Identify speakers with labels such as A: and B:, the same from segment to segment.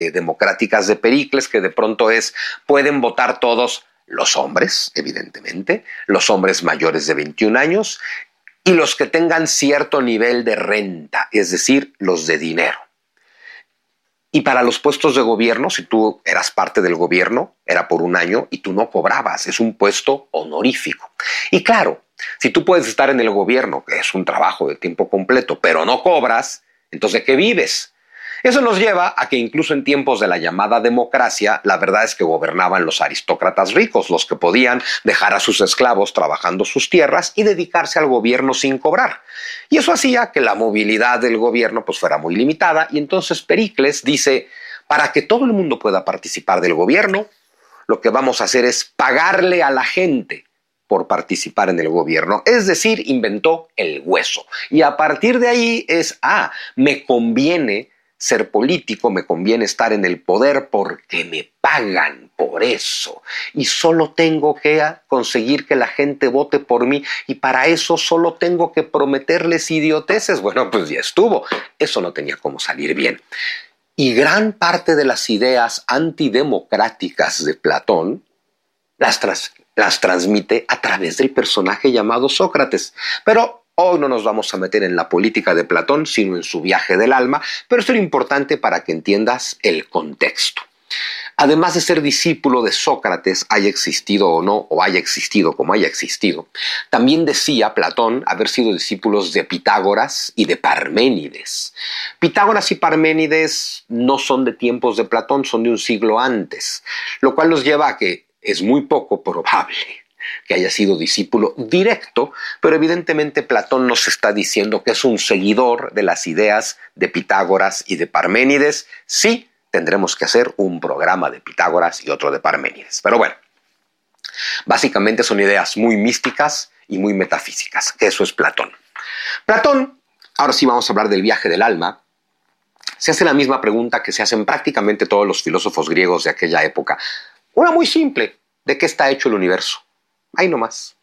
A: democráticas de Pericles, que de pronto pueden votar todos los hombres, evidentemente, los hombres mayores de 21 años y los que tengan cierto nivel de renta, es decir, los de dinero. Y para los puestos de gobierno, si tú eras parte del gobierno, era por un año y tú no cobrabas, es un puesto honorífico. Y claro, si tú puedes estar en el gobierno, que es un trabajo de tiempo completo, pero no cobras, entonces ¿de qué vives? Eso nos lleva a que incluso en tiempos de la llamada democracia, la verdad es que gobernaban los aristócratas ricos, los que podían dejar a sus esclavos trabajando sus tierras y dedicarse al gobierno sin cobrar. Y eso hacía que la movilidad del gobierno fuera muy limitada, y entonces Pericles dice, para que todo el mundo pueda participar del gobierno, lo que vamos a hacer es pagarle a la gente por participar en el gobierno, es decir, inventó el hueso. Y a partir de ahí me conviene ser político, me conviene estar en el poder porque me pagan por eso. Y solo tengo que conseguir que la gente vote por mí y para eso solo tengo que prometerles idioteces. Bueno, pues ya estuvo. Eso no tenía cómo salir bien. Y gran parte de las ideas antidemocráticas de Platón las transmite a través del personaje llamado Sócrates. Pero hoy no nos vamos a meter en la política de Platón, sino en su viaje del alma, pero esto es importante para que entiendas el contexto. Además de ser discípulo de Sócrates, haya existido o no, o haya existido como haya existido, también decía Platón haber sido discípulos de Pitágoras y de Parménides. Pitágoras y Parménides no son de tiempos de Platón, son de un siglo antes, lo cual nos lleva a que es muy poco probable que haya sido discípulo directo, pero evidentemente Platón nos está diciendo que es un seguidor de las ideas de Pitágoras y de Parménides. Sí, tendremos que hacer un programa de Pitágoras y otro de Parménides. Pero bueno, básicamente son ideas muy místicas y muy metafísicas, que eso es Platón. Platón, ahora sí vamos a hablar del viaje del alma, se hace la misma pregunta que se hacen prácticamente todos los filósofos griegos de aquella época. Una muy simple, ¿de qué está hecho el universo? Ahí nomás.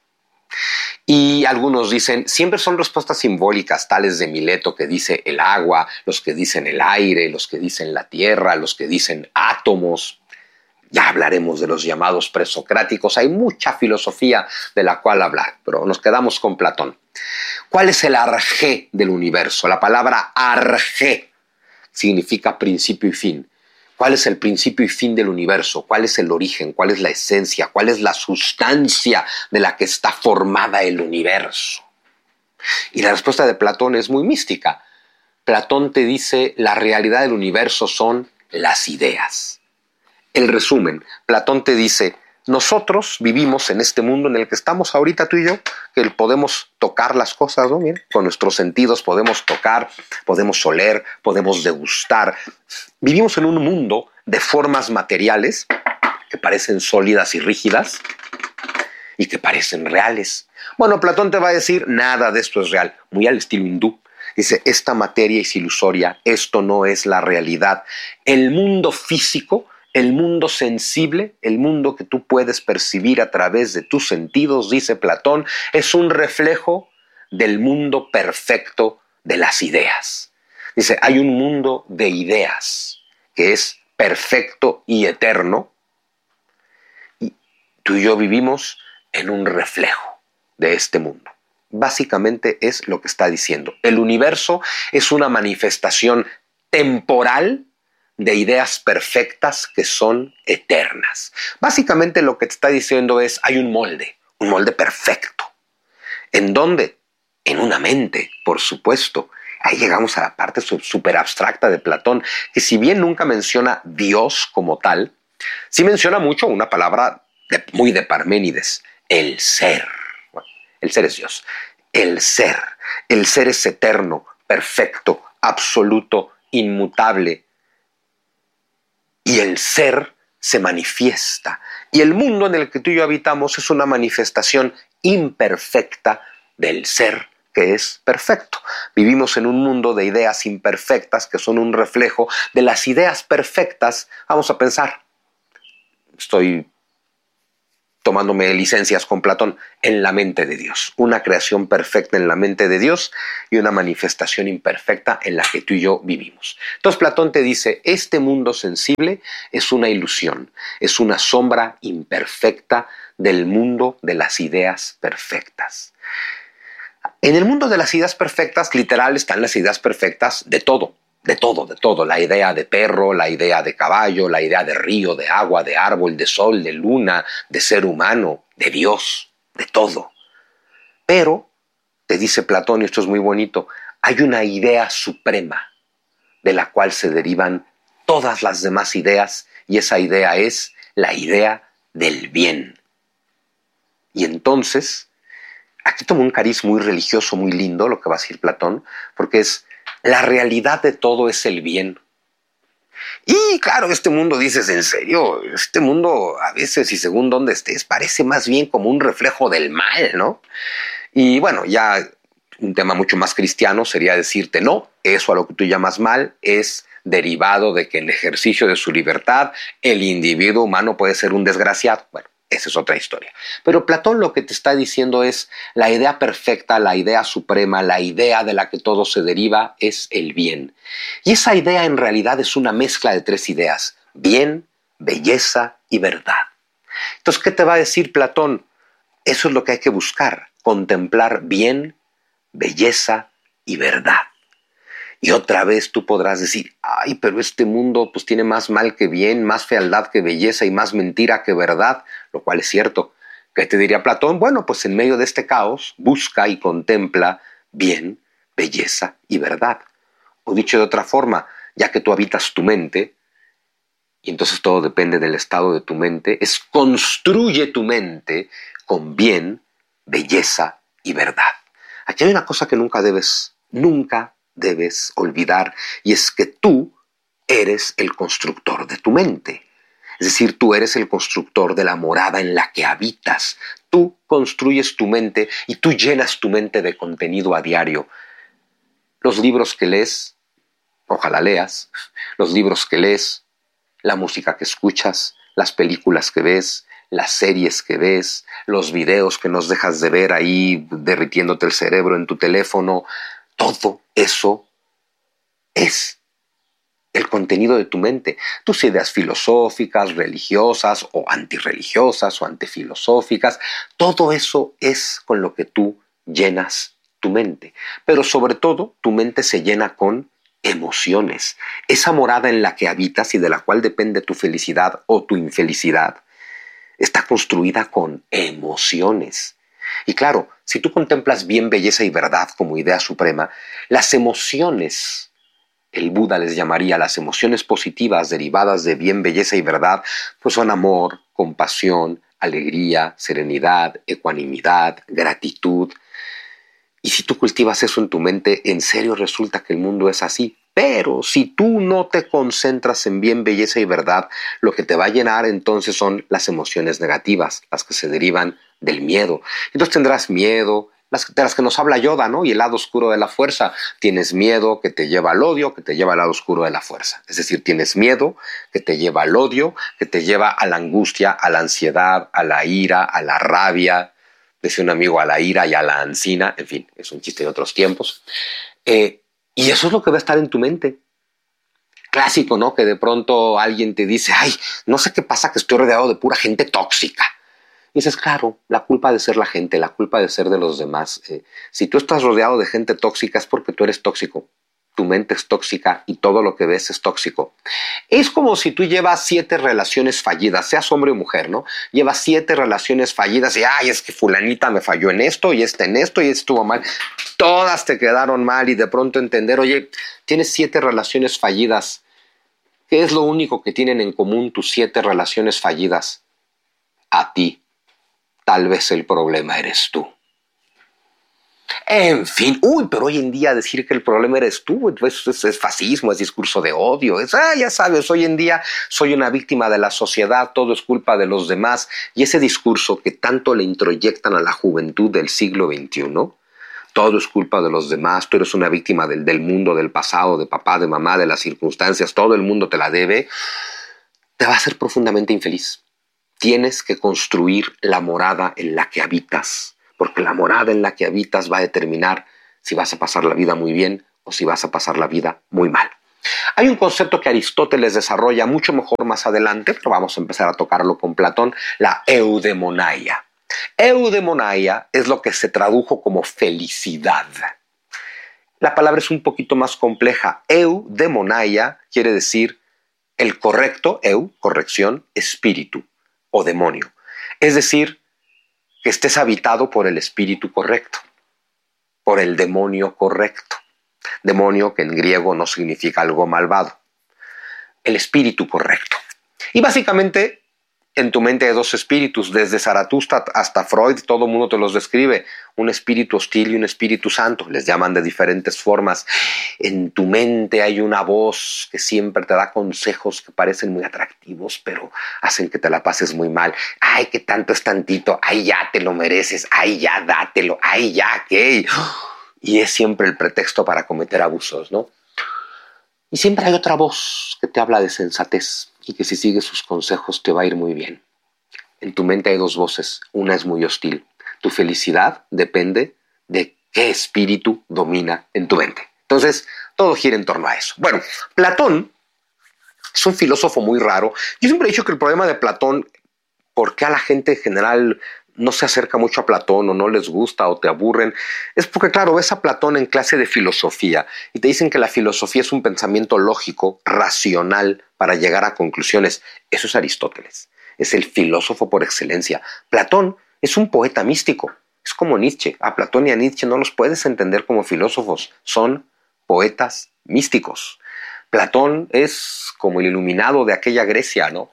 A: Y algunos dicen, siempre son respuestas simbólicas, tales de Mileto que dice el agua, los que dicen el aire, los que dicen la tierra, los que dicen átomos. Ya hablaremos de los llamados presocráticos, hay mucha filosofía de la cual hablar, pero nos quedamos con Platón. ¿Cuál es el arjé del universo? La palabra arjé significa principio y fin. ¿Cuál es el principio y fin del universo? ¿Cuál es el origen? ¿Cuál es la esencia? ¿Cuál es la sustancia de la que está formada el universo? Y la respuesta de Platón es muy mística. Platón te dice, la realidad del universo son las ideas. El resumen, Platón te dice, nosotros vivimos en este mundo en el que estamos ahorita tú y yo, que podemos tocar las cosas, ¿no? Bien, con nuestros sentidos podemos tocar, podemos oler, podemos degustar. Vivimos en un mundo de formas materiales que parecen sólidas y rígidas y que parecen reales. Bueno, Platón te va a decir, nada de esto es real, muy al estilo hindú. Dice, esta materia es ilusoria, esto no es la realidad. El mundo físico, el mundo sensible, el mundo que tú puedes percibir a través de tus sentidos, dice Platón, es un reflejo del mundo perfecto de las ideas. Dice, hay un mundo de ideas que es perfecto y eterno, y tú y yo vivimos en un reflejo de este mundo. Básicamente es lo que está diciendo. El universo es una manifestación temporal de ideas perfectas que son eternas. Básicamente lo que te está diciendo es, hay un molde perfecto. ¿En dónde? En una mente, por supuesto. Ahí llegamos a la parte súper abstracta de Platón, que si bien nunca menciona Dios como tal, sí menciona mucho una palabra muy de Parménides, el ser. Bueno, el ser es Dios. El ser es eterno, perfecto, absoluto, inmutable. Y el ser se manifiesta. Y el mundo en el que tú y yo habitamos es una manifestación imperfecta del ser que es perfecto. Vivimos en un mundo de ideas imperfectas que son un reflejo de las ideas perfectas. Vamos a pensar, estoy tomándome licencias con Platón, en la mente de Dios. Una creación perfecta en la mente de Dios y una manifestación imperfecta en la que tú y yo vivimos. Entonces Platón te dice, este mundo sensible es una ilusión, es una sombra imperfecta del mundo de las ideas perfectas. En el mundo de las ideas perfectas, literal, están las ideas perfectas de todo. De todo, de todo. La idea de perro, la idea de caballo, la idea de río, de agua, de árbol, de sol, de luna, de ser humano, de Dios, de todo. Pero, te dice Platón, y esto es muy bonito, hay una idea suprema de la cual se derivan todas las demás ideas, y esa idea es la idea del bien. Y entonces, aquí toma un cariz muy religioso, muy lindo, lo que va a decir Platón, porque es la realidad de todo es el bien. Y claro, este mundo, dices, en serio, este mundo a veces y según donde estés parece más bien como un reflejo del mal, ¿no? Y bueno, ya un tema mucho más cristiano sería decirte, no, eso a lo que tú llamas mal es derivado de que en el ejercicio de su libertad el individuo humano puede ser un desgraciado. Bueno, esa es otra historia. Pero Platón lo que te está diciendo es la idea perfecta, la idea suprema, la idea de la que todo se deriva es el bien. Y esa idea en realidad es una mezcla de tres ideas: bien, belleza y verdad. Entonces, ¿qué te va a decir Platón? Eso es lo que hay que buscar, contemplar bien, belleza y verdad. Y otra vez tú podrás decir, ay, pero este mundo pues tiene más mal que bien, más fealdad que belleza y más mentira que verdad, lo cual es cierto. ¿Qué te diría Platón? Bueno, pues en medio de este caos busca y contempla bien, belleza y verdad. O dicho de otra forma, ya que tú habitas tu mente, y entonces todo depende del estado de tu mente, es construye tu mente con bien, belleza y verdad. Aquí hay una cosa que nunca debes olvidar, y es que tú eres el constructor de tu mente. Es decir, tú eres el constructor de la morada en la que habitas. Tú construyes tu mente y tú llenas tu mente de contenido a diario. Los libros que lees, ojalá leas, los libros que lees, la música que escuchas, las películas que ves, las series que ves, los videos que nos dejas de ver ahí derritiéndote el cerebro en tu teléfono, todo eso es el contenido de tu mente. Tus ideas filosóficas, religiosas o antirreligiosas o antifilosóficas, todo eso es con lo que tú llenas tu mente. Pero sobre todo, tu mente se llena con emociones. Esa morada en la que habitas y de la cual depende tu felicidad o tu infelicidad, está construida con emociones. Y claro, si tú contemplas bien, belleza y verdad como idea suprema, las emociones, el Buda les llamaría las emociones positivas derivadas de bien, belleza y verdad, pues son amor, compasión, alegría, serenidad, ecuanimidad, gratitud. Y si tú cultivas eso en tu mente, en serio resulta que el mundo es así. Pero si tú no te concentras en bien, belleza y verdad, lo que te va a llenar entonces son las emociones negativas, las que se derivan del miedo. Entonces tendrás miedo, de las que nos habla Yoda, ¿no? Y el lado oscuro de la fuerza. Tienes miedo que te lleva al odio, que te lleva al lado oscuro de la fuerza. Es decir, tienes miedo que te lleva al odio, que te lleva a la angustia, a la ansiedad, a la ira, a la rabia. Decía un amigo, a la ira y a la ansina. En fin, es un chiste de otros tiempos. Y eso es lo que va a estar en tu mente. Clásico, ¿no? Que de pronto alguien te dice, ay, no sé qué pasa, que estoy rodeado de pura gente tóxica. Y dices, claro, la culpa de ser la gente, la culpa de ser de los demás. Si tú estás rodeado de gente tóxica es porque tú eres tóxico. Tu mente es tóxica y todo lo que ves es tóxico. Es como si tú llevas 7 relaciones fallidas, seas hombre o mujer, ¿no? Llevas 7 relaciones fallidas y, ay, es que fulanita me falló en esto y en esto y estuvo mal. Todas te quedaron mal y de pronto entender, oye, tienes 7 relaciones fallidas. ¿Qué es lo único que tienen en común tus 7 relaciones fallidas? A ti. Tal vez el problema eres tú. En fin, pero hoy en día decir que el problema eres tú, es fascismo, es discurso de odio, ya sabes, hoy en día soy una víctima de la sociedad, todo es culpa de los demás, y ese discurso que tanto le introyectan a la juventud del siglo XXI, todo es culpa de los demás, tú eres una víctima del mundo, del pasado, de papá, de mamá, de las circunstancias, todo el mundo te la debe, te va a hacer profundamente infeliz. tienes que construir la morada en la que habitas, porque la morada en la que habitas va a determinar si vas a pasar la vida muy bien o si vas a pasar la vida muy mal. Hay un concepto que Aristóteles desarrolla mucho mejor más adelante, pero vamos a empezar a tocarlo con Platón, la eudemonaia. Eudemonaia es lo que se tradujo como felicidad. La palabra es un poquito más compleja. Eudemonaia quiere decir el correcto, corrección, espíritu o demonio. Es decir, que estés habitado por el espíritu correcto, por el demonio correcto. Demonio que en griego no significa algo malvado. El espíritu correcto. Y básicamente en tu mente hay dos espíritus, desde Zaratustra hasta Freud, todo el mundo te los describe. Un espíritu hostil y un espíritu santo, les llaman de diferentes formas. En tu mente hay una voz que siempre te da consejos que parecen muy atractivos, pero hacen que te la pases muy mal. Ay, que tanto es tantito, ay, ya te lo mereces, ay, ya dátelo, ay, ya, ¿qué? Y es siempre el pretexto para cometer abusos, ¿no? Y siempre hay otra voz que te habla de sensatez y que si sigues sus consejos te va a ir muy bien. En tu mente hay dos voces, una es muy hostil. Tu felicidad depende de qué espíritu domina en tu mente. Entonces, todo gira en torno a eso. Bueno, Platón es un filósofo muy raro. Yo siempre he dicho que el problema de Platón, ¿por qué a la gente en general no se acerca mucho a Platón o no les gusta o te aburren? Es porque, claro, ves a Platón en clase de filosofía y te dicen que la filosofía es un pensamiento lógico, racional, para llegar a conclusiones. Eso es Aristóteles, es el filósofo por excelencia. Platón es un poeta místico, es como Nietzsche. A Platón y a Nietzsche no los puedes entender como filósofos, son poetas místicos. Platón es como el iluminado de aquella Grecia, ¿no?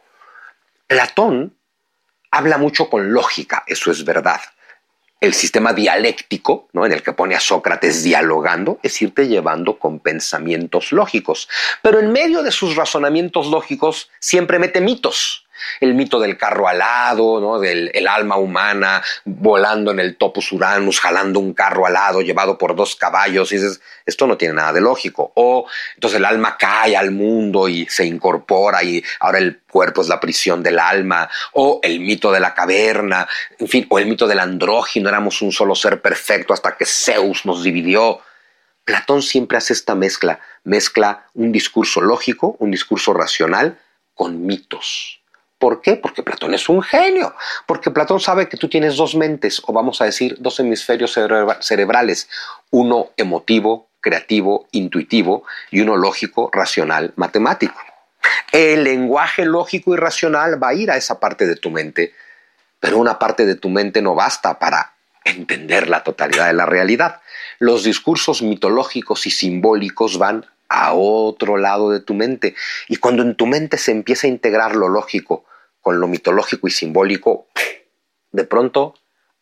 A: Platón habla mucho con lógica, eso es verdad. El sistema dialéctico, ¿no?, en el que pone a Sócrates dialogando, es irte llevando con pensamientos lógicos. Pero en medio de sus razonamientos lógicos siempre mete mitos. El mito del carro alado, ¿no?, del el alma humana volando en el topus Uranus, jalando un carro alado llevado por 2 caballos. Y dices, esto no tiene nada de lógico. O entonces el alma cae al mundo y se incorpora y ahora el cuerpo es la prisión del alma. O el mito de la caverna, en fin, o el mito del andrógino, éramos un solo ser perfecto hasta que Zeus nos dividió. Platón siempre hace esta mezcla un discurso lógico, un discurso racional con mitos. ¿Por qué? Porque Platón es un genio, porque Platón sabe que tú tienes 2 mentes, o vamos a decir 2 hemisferios cerebrales, uno emotivo, creativo, intuitivo, y uno lógico, racional, matemático. El lenguaje lógico y racional va a ir a esa parte de tu mente, pero una parte de tu mente no basta para entender la totalidad de la realidad. Los discursos mitológicos y simbólicos van a otro lado de tu mente. Y cuando en tu mente se empieza a integrar lo lógico con lo mitológico y simbólico, de pronto,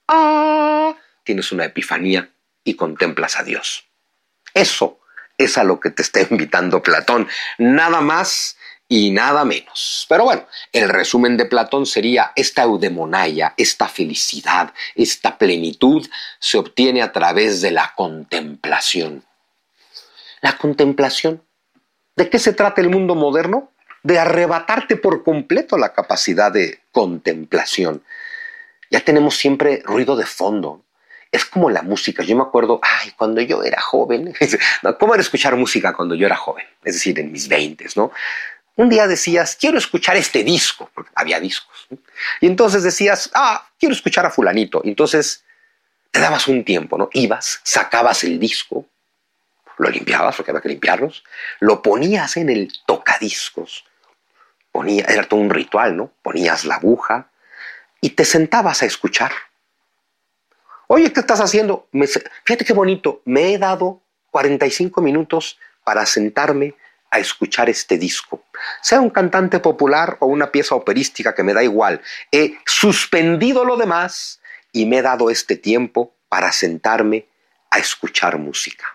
A: tienes una epifanía y contemplas a Dios. Eso es a lo que te está invitando Platón. Nada más y nada menos. Pero bueno, el resumen de Platón sería: esta eudemonaia, esta felicidad, esta plenitud se obtiene a través de la contemplación. La contemplación. ¿De qué se trata el mundo moderno? De arrebatarte por completo la capacidad de contemplación. Ya tenemos siempre ruido de fondo. Es como la música. Yo me acuerdo, cuando yo era joven, ¿cómo era escuchar música cuando yo era joven? Es decir, en mis 20s, ¿no? Un día decías, quiero escuchar este disco, porque había discos, ¿no? Y entonces decías, quiero escuchar a fulanito. Y entonces te dabas un tiempo, ¿no? Ibas, sacabas el disco, lo limpiabas, porque había que limpiarlos, lo ponías en el tocadiscos, era todo un ritual, ¿no? Ponías la aguja y te sentabas a escuchar. Oye, ¿qué estás haciendo? Fíjate qué bonito, me he dado 45 minutos para sentarme a escuchar este disco. Sea un cantante popular o una pieza operística, que me da igual. He suspendido lo demás y me he dado este tiempo para sentarme a escuchar música.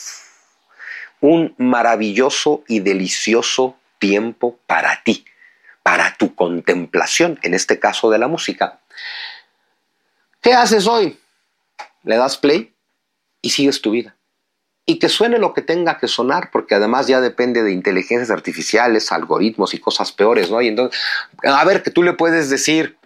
A: Un maravilloso y delicioso tiempo para ti, para tu contemplación, en este caso de la música. ¿Qué haces hoy? Le das play y sigues tu vida. Y que suene lo que tenga que sonar, porque además ya depende de inteligencias artificiales, algoritmos y cosas peores, ¿no? Y entonces, a ver, que tú le puedes decir,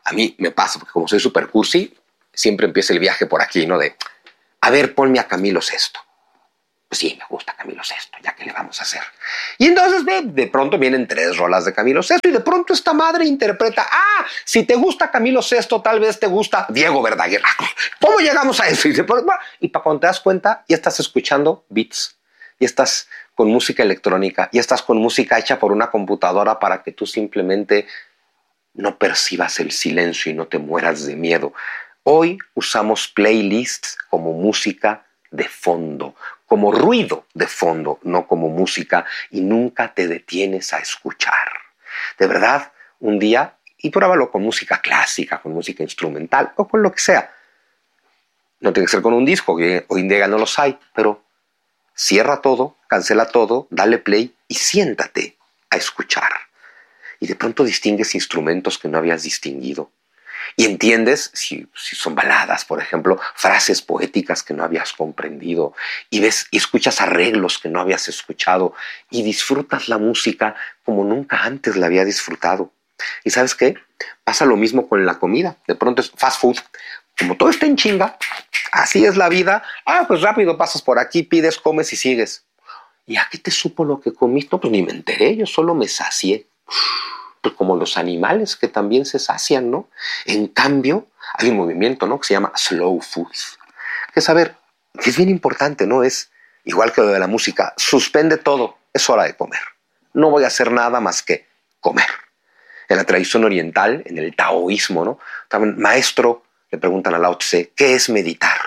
A: A mí me pasa, porque como soy super cursi, siempre empieza el viaje por aquí, ¿no? De, a ver, ponme a Camilo Sesto. Pues sí, me gusta Camilo Sesto, ya que le vamos a hacer. Y entonces de pronto vienen 3 rolas de Camilo Sesto y de pronto esta madre interpreta, si te gusta Camilo Sesto, tal vez te gusta Diego Verdaguer. ¿Cómo llegamos a eso? Y para cuando te das cuenta, ya estás escuchando beats, ya estás con música electrónica, ya estás con música hecha por una computadora para que tú simplemente no percibas el silencio y no te mueras de miedo. Hoy usamos playlists como música de fondo, como ruido de fondo, no como música, y nunca te detienes a escuchar. De verdad, un día, y pruébalo con música clásica, con música instrumental o con lo que sea. No tiene que ser con un disco, que hoy en día no los hay, pero cierra todo, cancela todo, dale play y siéntate a escuchar. Y de pronto distingues instrumentos que no habías distinguido. Y entiendes, si son baladas, por ejemplo, frases poéticas que no habías comprendido, y ves y escuchas arreglos que no habías escuchado, y disfrutas la música como nunca antes la había disfrutado. ¿Y sabes qué? Pasa lo mismo con la comida. De pronto es fast food. Como todo está en chinga, así es la vida. Pues rápido pasas por aquí, pides, comes y sigues. ¿Y a qué te supo lo que comiste? No, pues ni me enteré, yo solo me sacié. Pues como los animales que también se sacian, ¿no? En cambio, hay un movimiento, ¿no?, que se llama slow food. Que es saber, que es bien importante, ¿no? Es igual que lo de la música, suspende todo, es hora de comer. No voy a hacer nada más que comer. En la tradición oriental, en el taoísmo, ¿no? También, maestro, le preguntan a Lao Tse, ¿qué es meditar?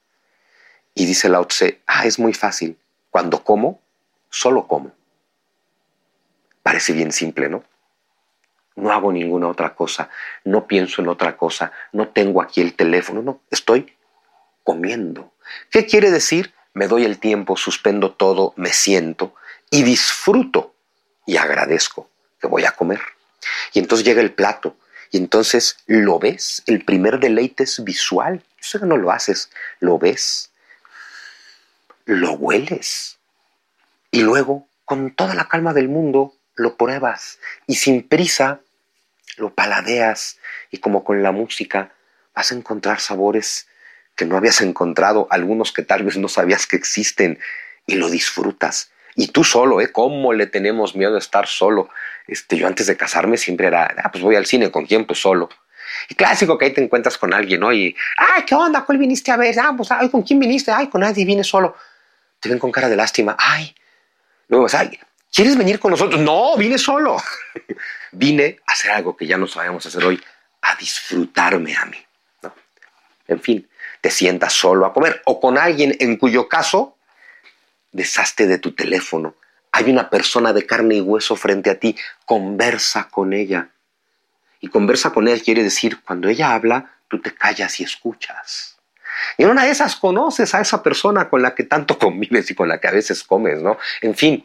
A: Y dice Lao Tse, es muy fácil. Cuando como, solo como. Parece bien simple, ¿no? No hago ninguna otra cosa, no pienso en otra cosa, no tengo aquí el teléfono, no, estoy comiendo. ¿Qué quiere decir? Me doy el tiempo, suspendo todo, me siento y disfruto y agradezco que voy a comer. Y entonces llega el plato y entonces lo ves, el primer deleite es visual, eso no lo haces, lo ves, lo hueles y luego con toda la calma del mundo lo pruebas y sin prisa lo paladeas y como con la música vas a encontrar sabores que no habías encontrado, algunos que tal vez no sabías que existen y lo disfrutas. Y tú solo, ¿cómo le tenemos miedo a estar solo? Yo antes de casarme siempre era, pues voy al cine, ¿con quién? Pues solo. Y clásico que ahí te encuentras con alguien, ¿no? Y, ¿qué onda? ¿Cuál viniste a ver? Pues, ¿con quién viniste? Con nadie, vine solo. Te ven con cara de lástima. Luego, ¿quieres venir con nosotros? No, vine solo. Vine a hacer algo que ya no sabemos hacer hoy, a disfrutarme a mí, ¿no? En fin, te sientas solo a comer o con alguien en cuyo caso deshazte de tu teléfono. Hay una persona de carne y hueso frente a ti, conversa con ella. Y conversa con ella quiere decir, cuando ella habla, tú te callas y escuchas. Y en una de esas conoces a esa persona con la que tanto convives y con la que a veces comes, ¿no? En fin,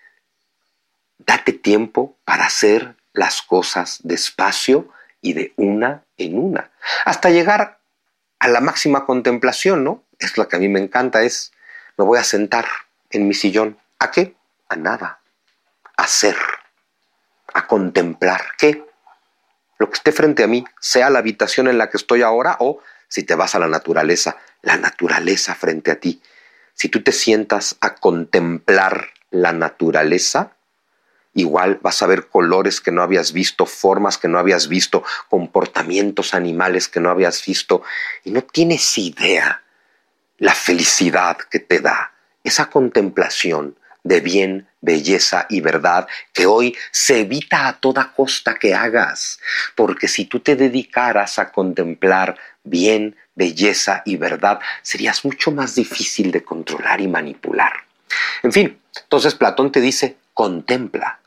A: date tiempo para hacer las cosas despacio y de una en una, hasta llegar a la máxima contemplación, ¿no? Es lo que a mí me encanta, es, me voy a sentar en mi sillón. ¿A qué? A nada. A ser. A contemplar. ¿Qué? Lo que esté frente a mí, sea la habitación en la que estoy ahora o, si te vas a la naturaleza frente a ti. Si tú te sientas a contemplar la naturaleza, igual vas a ver colores que no habías visto, formas que no habías visto, comportamientos animales que no habías visto, y no tienes idea la felicidad que te da esa contemplación de bien, belleza y verdad que hoy se evita a toda costa que hagas, porque si tú te dedicaras a contemplar bien, belleza y verdad, serías mucho más difícil de controlar y manipular. En fin, entonces Platón te dice, contempla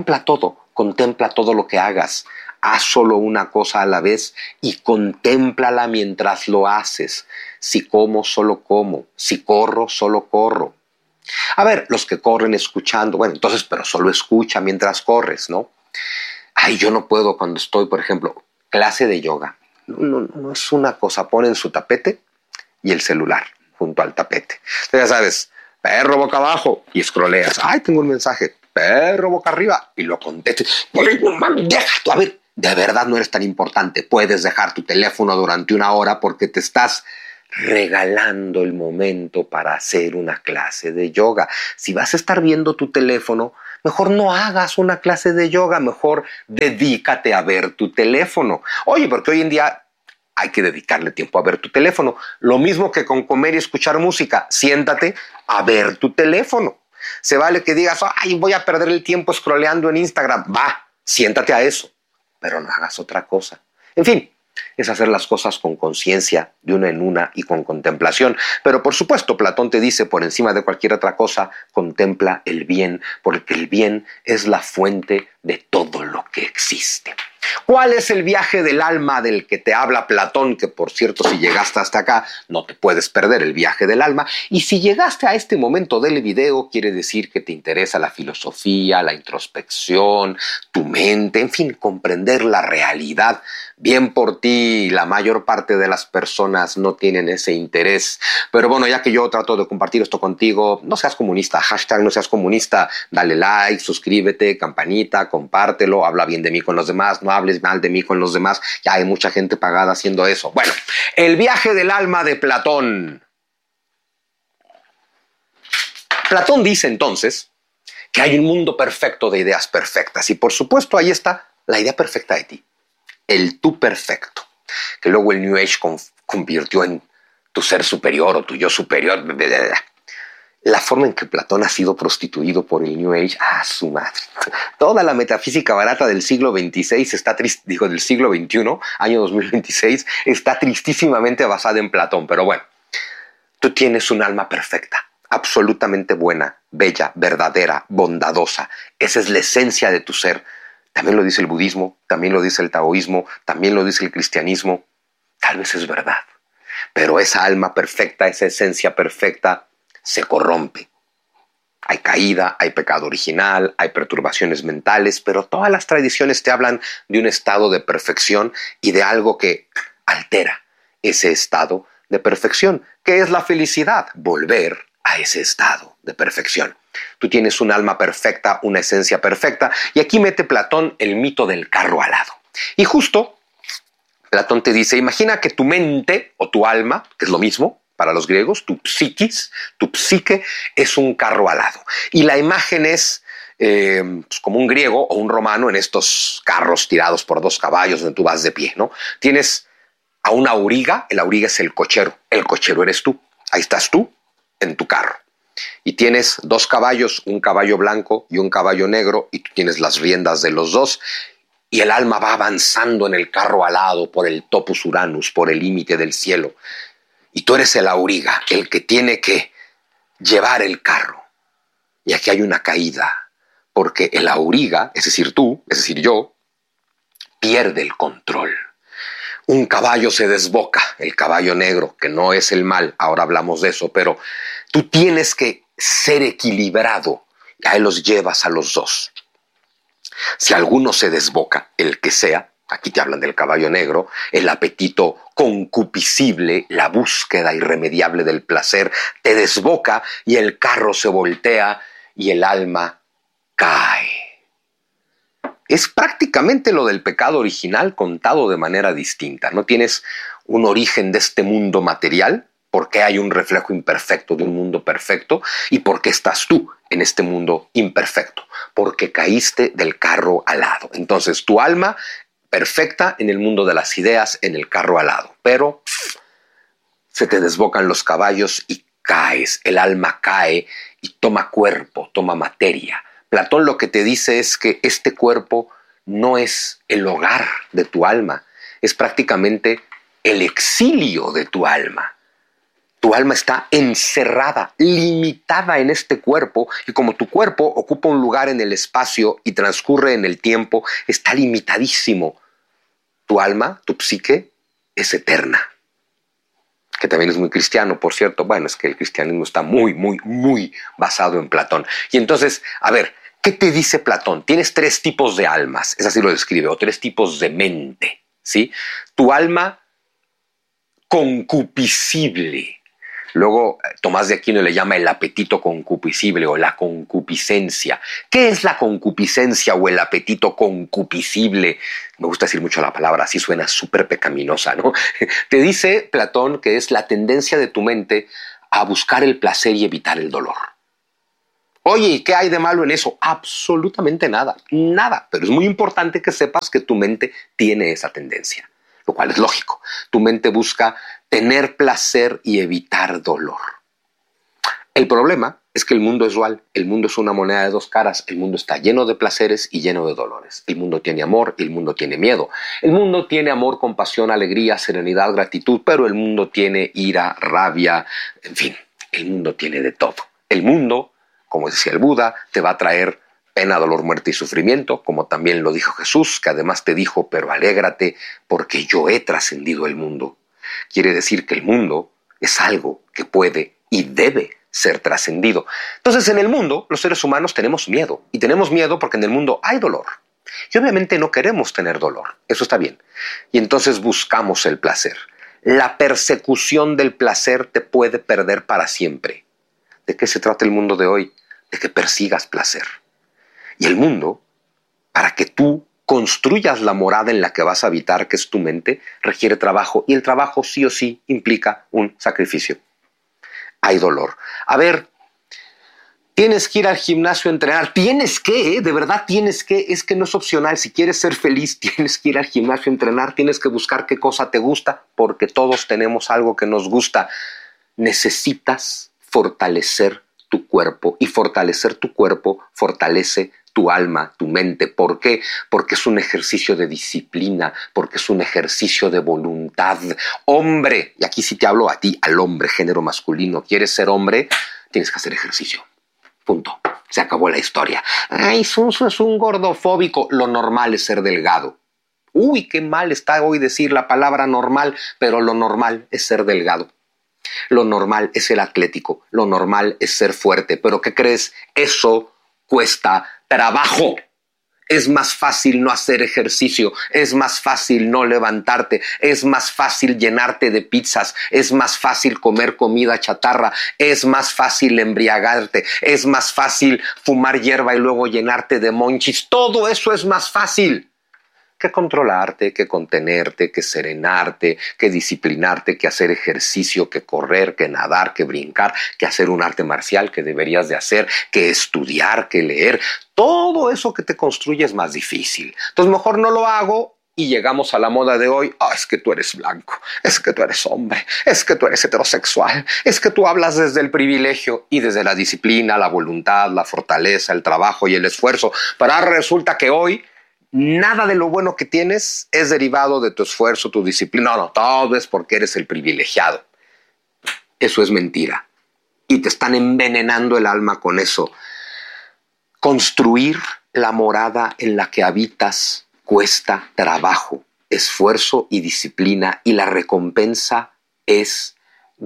A: todo lo que hagas, haz solo una cosa a la vez y contémplala mientras lo haces. Si como, solo como, si corro, solo corro. A ver, los que corren escuchando, bueno, entonces, pero solo escucha mientras corres, ¿no? Yo no puedo cuando estoy, por ejemplo, clase de yoga. No es una cosa, ponen su tapete y el celular junto al tapete. Entonces, ya sabes, perro boca abajo y scrolleas. Tengo un mensaje, perro boca arriba y lo contestas. Deja tú, a ver, de verdad no eres tan importante. Puedes dejar tu teléfono durante 1 hora porque te estás regalando el momento para hacer una clase de yoga. Si vas a estar viendo tu teléfono, mejor no hagas una clase de yoga, mejor dedícate a ver tu teléfono. Oye, porque hoy en día hay que dedicarle tiempo a ver tu teléfono. Lo mismo que con comer y escuchar música. Siéntate a ver tu teléfono. Se vale que digas, ay, voy a perder el tiempo scrolleando en Instagram. Va, siéntate a eso, pero no hagas otra cosa. En fin, es hacer las cosas con conciencia, de una en una y con contemplación. Pero por supuesto, Platón te dice, por encima de cualquier otra cosa, contempla el bien, porque el bien es la fuente de todo lo que existe. ¿Cuál es el viaje del alma del que te habla Platón? Que por cierto, si llegaste hasta acá, no te puedes perder el viaje del alma. Y si llegaste a este momento del video, quiere decir que te interesa la filosofía, la introspección, tu mente, en fin, comprender la realidad. Bien por ti, la mayor parte de las personas no tienen ese interés. Pero bueno, ya que yo trato de compartir esto contigo, no seas comunista, hashtag no seas comunista, dale like, suscríbete, campanita, compártelo, habla bien de mí con los demás, no hables mal de mí con los demás, ya hay mucha gente pagada haciendo eso. Bueno, el viaje del alma de Platón. Platón dice entonces que hay un mundo perfecto de ideas perfectas y por supuesto ahí está la idea perfecta de ti. El tú perfecto, que luego el New Age convirtió en tu ser superior o tu yo superior. La forma en que Platón ha sido prostituido por el New Age, su madre. Toda la metafísica barata del siglo XXVI del siglo XXI, año 2026, está tristísimamente basada en Platón. Pero bueno, tú tienes un alma perfecta, absolutamente buena, bella, verdadera, bondadosa. Esa es la esencia de tu ser. También lo dice el budismo, también lo dice el taoísmo, también lo dice el cristianismo. Tal vez es verdad, pero esa alma perfecta, esa esencia perfecta, se corrompe. Hay caída, hay pecado original, hay perturbaciones mentales, pero todas las tradiciones te hablan de un estado de perfección y de algo que altera ese estado de perfección, que es la felicidad, volver a ese estado de perfección. Tú tienes un alma perfecta, una esencia perfecta, y aquí mete Platón el mito del carro alado. Y justo Platón te dice, imagina que tu mente o tu alma, que es lo mismo para los griegos, tu psiquis, tu psique, es un carro alado. Y la imagen es pues como un griego o un romano en estos carros tirados por 2 caballos donde tú vas de pie, ¿no? Tienes a un auriga, el auriga es el cochero eres tú, ahí estás tú en tu carro. Y tienes 2 caballos, un caballo blanco y un caballo negro, y tú tienes las riendas de los dos, y el alma va avanzando en el carro alado por el topus Uranus, por el límite del cielo. Y tú eres el auriga, el que tiene que llevar el carro. Y aquí hay una caída, porque el auriga, es decir tú, es decir yo, pierde el control. Un caballo se desboca, el caballo negro, que no es el mal, ahora hablamos de eso, pero tú tienes que ser equilibrado, y ahí los llevas a los dos. Si alguno se desboca, el que sea, aquí te hablan del caballo negro, el apetito concupiscible, la búsqueda irremediable del placer, te desboca y el carro se voltea y el alma cae. Es prácticamente lo del pecado original contado de manera distinta. No tienes un origen de este mundo material, porque hay un reflejo imperfecto de un mundo perfecto, y porque estás tú en este mundo imperfecto, porque caíste del carro alado. Entonces tu alma perfecta en el mundo de las ideas, en el carro alado, pero se te desbocan los caballos y caes, el alma cae y toma cuerpo, toma materia. Platón lo que te dice es que este cuerpo no es el hogar de tu alma, es prácticamente el exilio de tu alma. Tu alma está encerrada, limitada en este cuerpo, y como tu cuerpo ocupa un lugar en el espacio y transcurre en el tiempo, está limitadísimo. Tu alma, tu psique, es eterna. Que también es muy cristiano, por cierto. Bueno, es que el cristianismo está muy basado en Platón. Y entonces, a ver, ¿qué te dice Platón? Tienes 3 tipos de almas, es así lo describe, o 3 tipos de mente, ¿sí? Tu alma concupiscible, Luego Tomás de Aquino le llama el apetito concupiscible o la concupiscencia. ¿Qué es la concupiscencia o el apetito concupiscible? Me gusta decir mucho la palabra, así suena súper pecaminosa, ¿no? Te dice Platón que es la tendencia de tu mente a buscar el placer y evitar el dolor. Oye, ¿y qué hay de malo en eso? Absolutamente nada, nada. Pero es muy importante que sepas que tu mente tiene esa tendencia, lo cual es lógico. Tu mente busca tener placer y evitar dolor. El problema es que el mundo es dual, el mundo es una moneda de dos caras, el mundo está lleno de placeres y lleno de dolores. El mundo tiene amor y el mundo tiene miedo. El mundo tiene amor, compasión, alegría, serenidad, gratitud, pero el mundo tiene ira, rabia, en fin, el mundo tiene de todo. El mundo, como decía el Buda, te va a traer pena, dolor, muerte y sufrimiento, como también lo dijo Jesús, que además te dijo, pero alégrate porque yo he trascendido el mundo. Quiere decir que el mundo es algo que puede y debe ser trascendido. Entonces, en el mundo, los seres humanos tenemos miedo, y tenemos miedo porque en el mundo hay dolor. Y obviamente no queremos tener dolor, eso está bien. Y entonces buscamos el placer. La persecución del placer te puede perder para siempre. ¿De qué se trata el mundo de hoy? De que persigas placer. Y el mundo, para que tú construyas la morada en la que vas a habitar, que es tu mente, requiere trabajo. Y el trabajo sí o sí implica un sacrificio. Hay dolor. A ver, tienes que ir al gimnasio a entrenar. Tienes que, de verdad tienes que. Es que no es opcional. Si quieres ser feliz, tienes que ir al gimnasio a entrenar. Tienes que buscar qué cosa te gusta, porque todos tenemos algo que nos gusta. Necesitas fortalecer tu cuerpo, y fortalecer tu cuerpo fortalece tu alma, tu mente. ¿Por qué? Porque es un ejercicio de disciplina, porque es un ejercicio de voluntad. Hombre, y aquí sí te hablo a ti, al hombre, género masculino. ¿Quieres ser hombre? Tienes que hacer ejercicio. Punto. Se acabó la historia. Ay, Suso es un gordofóbico. Lo normal es ser delgado. Uy, qué mal está hoy decir la palabra normal, pero lo normal es ser delgado. Lo normal es ser atlético, lo normal es ser fuerte, pero ¿qué crees? Eso cuesta trabajo. Es más fácil no hacer ejercicio, es más fácil no levantarte, es más fácil llenarte de pizzas, es más fácil comer comida chatarra, es más fácil embriagarte, es más fácil fumar hierba y luego llenarte de monchis. Todo eso es más fácil que controlarte, que contenerte, que serenarte, que disciplinarte, que hacer ejercicio, que correr, que nadar, que brincar, que hacer un arte marcial que deberías de hacer, que estudiar, que leer. Todo eso que te construye es más difícil. Entonces mejor no lo hago y llegamos a la moda de hoy. Es que tú eres blanco, es que tú eres hombre, es que tú eres heterosexual, es que tú hablas desde el privilegio y desde la disciplina, la voluntad, la fortaleza, el trabajo y el esfuerzo. Pero ahora resulta que hoy nada de lo bueno que tienes es derivado de tu esfuerzo, tu disciplina. No, todo es porque eres el privilegiado. Eso es mentira. Y te están envenenando el alma con eso. Construir la morada en la que habitas cuesta trabajo, esfuerzo y disciplina, y la recompensa es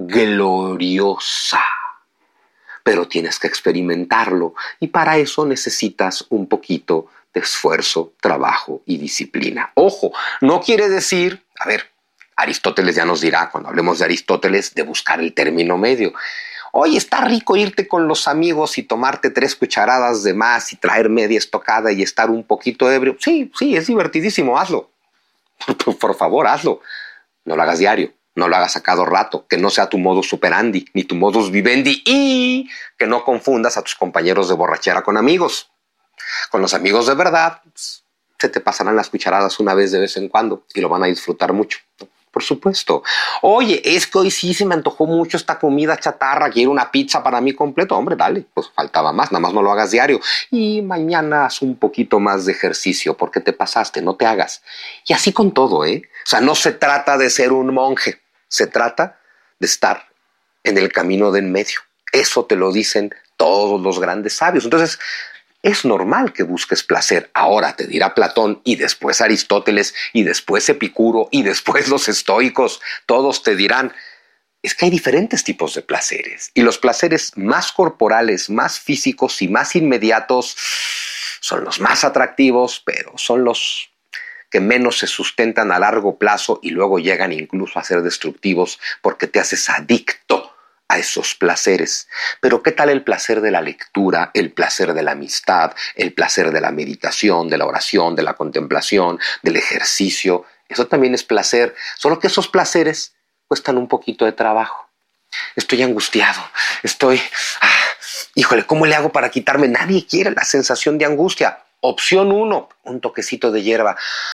A: gloriosa. Pero tienes que experimentarlo, y para eso necesitas un poquito de esfuerzo, trabajo y disciplina. Ojo, no quiere decir, a ver, Aristóteles ya nos dirá, cuando hablemos de Aristóteles, de buscar el término medio. Oye, está rico irte con los amigos y tomarte 3 cucharadas de más y traer media estocada y estar un poquito ebrio. Sí, es divertidísimo, hazlo. Por favor, hazlo. No lo hagas diario, no lo hagas a cada rato, que no sea tu modus operandi, ni tu modus vivendi, y que no confundas a tus compañeros de borrachera con amigos. Con los amigos de verdad, pues, se te pasarán las cucharadas una vez de vez en cuando y lo van a disfrutar mucho. Por supuesto. Oye, es que hoy sí se me antojó mucho esta comida chatarra, quiero una pizza para mí completo. Hombre, dale, pues faltaba más, nada más no lo hagas diario. Y mañana haz un poquito más de ejercicio porque te pasaste, no te hagas. Y así con todo, ¿eh? O sea, no se trata de ser un monje, se trata de estar en el camino de en medio. Eso te lo dicen todos los grandes sabios. Entonces, es normal que busques placer. Ahora te dirá Platón y después Aristóteles y después Epicuro y después los estoicos. Todos te dirán, es que hay diferentes tipos de placeres. Y los placeres más corporales, más físicos y más inmediatos son los más atractivos, pero son los que menos se sustentan a largo plazo y luego llegan incluso a ser destructivos porque te haces adicto a esos placeres. Pero ¿qué tal el placer de la lectura, el placer de la amistad, el placer de la meditación, de la oración, de la contemplación, del ejercicio? Eso también es placer, solo que esos placeres cuestan un poquito de trabajo. Estoy angustiado, híjole, ¿cómo le hago para quitarme? Nadie quiere la sensación de angustia. Opción 1, un toquecito de hierba.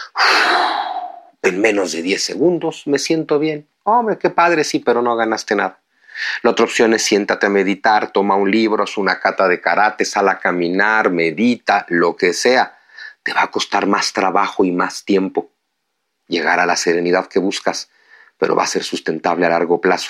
A: En menos de 10 segundos me siento bien. Hombre, qué padre, sí, pero no ganaste nada. La otra opción es siéntate a meditar, toma un libro, haz una cata de karate, sal a caminar, medita, lo que sea. Te va a costar más trabajo y más tiempo llegar a la serenidad que buscas, pero va a ser sustentable a largo plazo.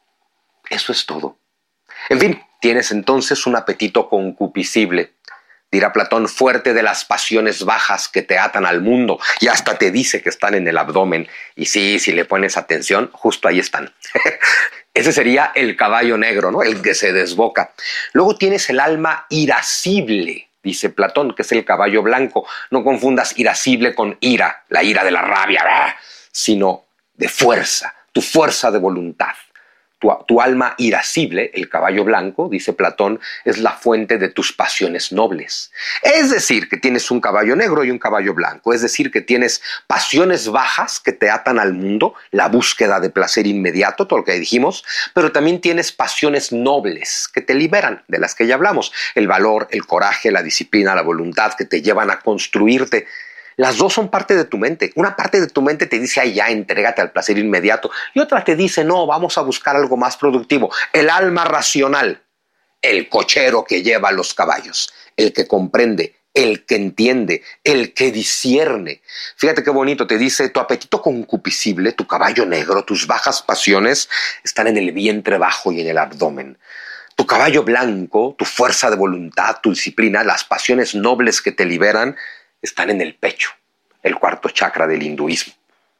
A: Eso es todo. En fin, tienes entonces un apetito concupiscible. Dirá Platón, fuerte de las pasiones bajas que te atan al mundo, y hasta te dice que están en el abdomen. Y sí, si le pones atención, justo ahí están. Ese sería el caballo negro, ¿no? El que se desboca. Luego tienes el alma irascible, dice Platón, que es el caballo blanco. No confundas irascible con ira, la ira de la rabia, sino de fuerza, tu fuerza de voluntad. Tu alma irascible, el caballo blanco, dice Platón, es la fuente de tus pasiones nobles. Es decir, que tienes un caballo negro y un caballo blanco. Es decir, que tienes pasiones bajas que te atan al mundo, la búsqueda de placer inmediato, todo lo que dijimos, pero también tienes pasiones nobles que te liberan, de las que ya hablamos. El valor, el coraje, la disciplina, la voluntad que te llevan a construirte. Las dos son parte de tu mente. Una parte de tu mente te dice, ay, ya, entrégate al placer inmediato. Y otra te dice, no, vamos a buscar algo más productivo. El alma racional, el cochero que lleva los caballos, el que comprende, el que entiende, el que discierne. Fíjate qué bonito, te dice, tu apetito concupiscible, tu caballo negro, tus bajas pasiones están en el vientre bajo y en el abdomen. Tu caballo blanco, tu fuerza de voluntad, tu disciplina, las pasiones nobles que te liberan, están en el pecho, el cuarto chakra del hinduismo.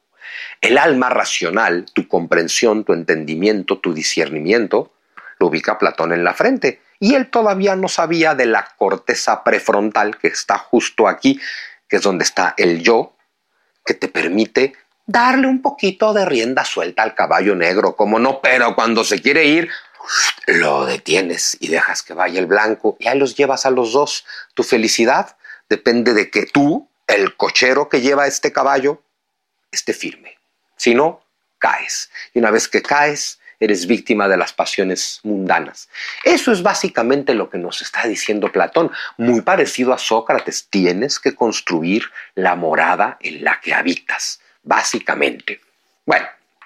A: El alma racional, tu comprensión, tu entendimiento, tu discernimiento, lo ubica Platón en la frente. Y él todavía no sabía de la corteza prefrontal que está justo aquí, que es donde está el yo, que te permite darle un poquito de rienda suelta al caballo negro, como no, pero cuando se quiere ir, lo detienes y dejas que vaya el blanco y ahí los llevas a los dos. Tu felicidad depende de que tú, el cochero que lleva este caballo, esté firme. Si no, caes. Y una vez que caes, eres víctima de las pasiones mundanas. Eso es básicamente lo que nos está diciendo Platón. Muy parecido a Sócrates, tienes que construir la morada en la que habitas, básicamente. Bueno,